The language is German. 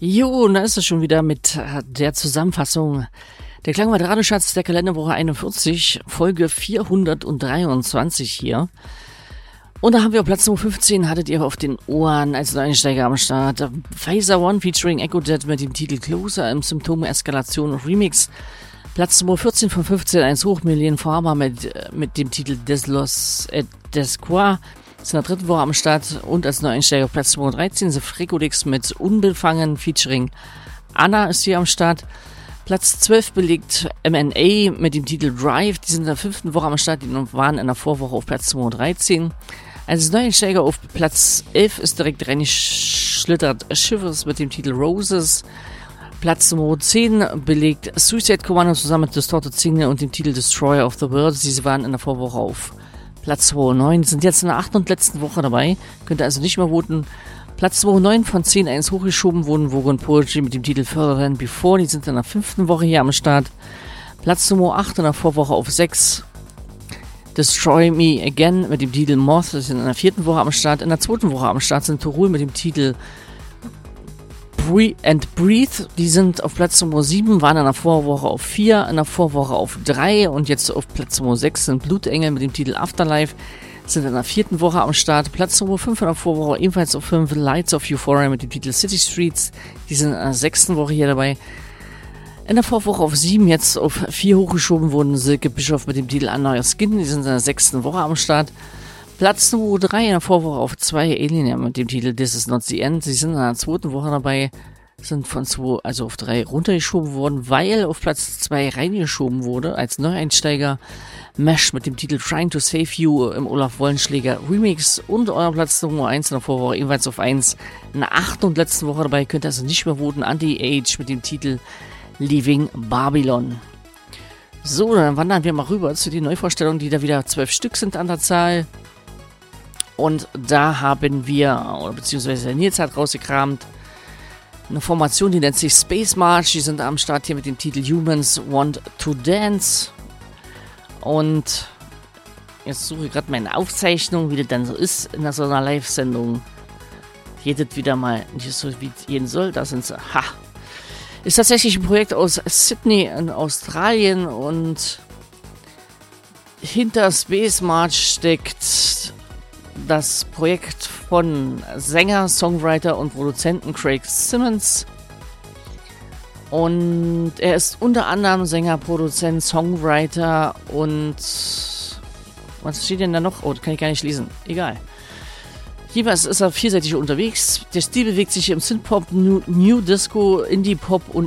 Jo, und da ist es schon wieder mit der Zusammenfassung der Klangwald Radioschatz der Kalenderwoche 41, Folge 423 hier. Und da haben wir auf Platz Nummer 15, hattet ihr auf den Ohren als Einsteiger am Start. Phaser One featuring Echo Jet mit dem Titel Closer im Symptome Eskalation Remix. Platz Nummer 14 von 15, eins hoch, Milene Farmer mit dem Titel Des Los Desquar. Ist in der dritten Woche am Start und als Neueinsteiger auf Platz Nummer 13 The Frekodix mit Unbefangen featuring Anna ist hier am Start. Platz 12 belegt M&A mit dem Titel Drive, die sind in der fünften Woche am Start, die waren in der Vorwoche auf Platz Nummer 13. Als Neueinsteiger auf Platz 11 ist direkt reingeschlittert Shivers mit dem Titel Roses. Platz Nummer 10 belegt Suicide Commando zusammen mit Distorted Signal und dem Titel Destroyer of the World. Diese waren in der Vorwoche auf Platz 209, sind jetzt in der 8. und letzten Woche dabei, könnt ihr also nicht mehr voten. Platz 209 von 10 1 hochgeschoben wurden Vogon Poetry mit dem Titel Further Than Before, die sind in der 5. Woche hier am Start. Platz Nummer 8 in der Vorwoche auf 6, Destroy Me Again mit dem Titel Moth, die sind in der 4. Woche am Start. In der 2. Woche am Start sind Torul mit dem Titel Breathe, die sind auf Platz Nummer 7, waren in der Vorwoche auf 4, in der Vorwoche auf 3 und jetzt auf Platz Nummer 6 sind Blutengel mit dem Titel Afterlife, sind in der 4. Woche am Start. Platz Nummer 5 in der Vorwoche ebenfalls auf 5, Lights of Euphoria mit dem Titel City Streets, die sind in der 6. Woche hier dabei. In der Vorwoche auf 7, jetzt auf 4 hochgeschoben wurden Silke Bischof mit dem Titel An Neuer Skin, die sind in der 6. Woche am Start. Platz Nummer 3 in der Vorwoche auf 2, Alien mit dem Titel This Is Not The End. Sie sind in der 2. Woche dabei, sind von 2, also auf 3 runtergeschoben worden, weil auf Platz 2 reingeschoben wurde, als Neueinsteiger Mesh mit dem Titel Trying to Save You im Olaf Wollenschläger Remix und euer Platz Nummer 1 in der Vorwoche ebenfalls auf 1. In der 8. und letzten Woche dabei könnt ihr also nicht mehr voten, Anti-Age mit dem Titel Leaving Babylon. So, dann wandern wir mal rüber zu den Neuvorstellungen, die da wieder 12 Stück sind an der Zahl. Und da haben wir, oder beziehungsweise der Nils hat rausgekramt, eine Formation, die nennt sich Space March. Die sind am Start hier mit dem Titel Humans Want to Dance. Und jetzt suche ich gerade meine Aufzeichnung, wie das dann so ist in so einer Live-Sendung. Jedes wieder mal nicht so, wie es gehen soll. Da sind sie. Ha! Ist tatsächlich ein Projekt aus Sydney in Australien und hinter Space March steckt das Projekt von Sänger, Songwriter und Produzenten Craig Simmons. Und er ist unter anderem Sänger, Produzent, Songwriter und was steht denn da noch? Oh, das kann ich gar nicht lesen. Egal. Jeweils ist er vielseitig unterwegs. Der Stil bewegt sich im Synthpop, New Disco, Indie-Pop und